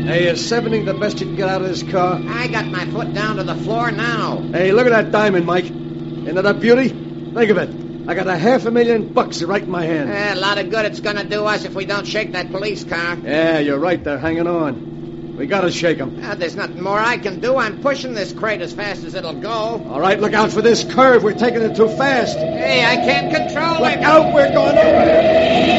Hey, is 70 the best you can get out of this car? I got my foot down to the floor now. Hey, look at that diamond, Mike. Isn't that a beauty? Think of it. I got $500,000 right in my hand. A lot of good it's going to do us if we don't shake that police car. Yeah, you're right. They're hanging on. We got to shake them. There's nothing more I can do. I'm pushing this crate as fast as it'll go. All right, look out for this curve. We're taking it too fast. Hey, I can't control it. Look out, we're going over.